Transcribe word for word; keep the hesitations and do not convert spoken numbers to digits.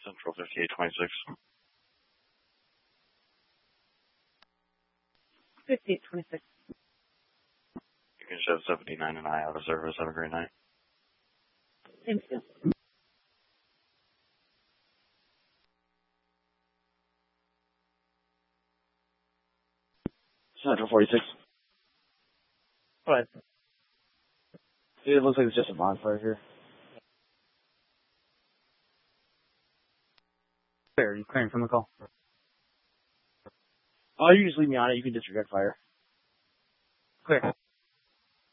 Central fifty-eight twenty-six. fifty-eight twenty-six. You can show seventy-nine and I out of service. Have a great night. Thank you. Central forty-six. What? It looks like it's just a bonfire here. Where are you clearing from the call? Oh, you just leave me on it. You can disregard fire. Clear.